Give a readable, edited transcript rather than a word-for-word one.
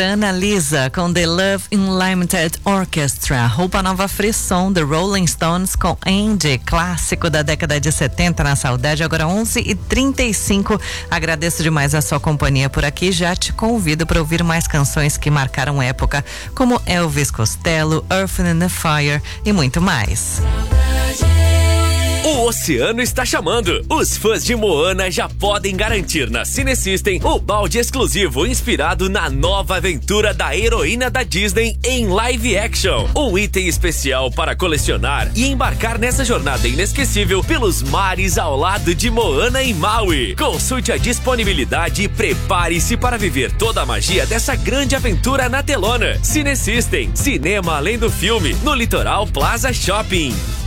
Ana Lisa com The Love Unlimited Orchestra, roupa nova frisson The Rolling Stones com Andy, clássico da década de 70 na saudade, agora 11h35. Agradeço demais a sua companhia por aqui, já te convido para ouvir mais canções que marcaram época, como Elvis Costello, Earth and Fire e muito mais. O oceano está chamando. Os fãs de Moana já podem garantir na Cinesystem o balde exclusivo inspirado na nova aventura da heroína da Disney em live action. Um item especial para colecionar e embarcar nessa jornada inesquecível pelos mares ao lado de Moana em Maui. Consulte a disponibilidade e prepare-se para viver toda a magia dessa grande aventura na telona. Cinesystem, cinema além do filme, no Litoral Plaza Shopping.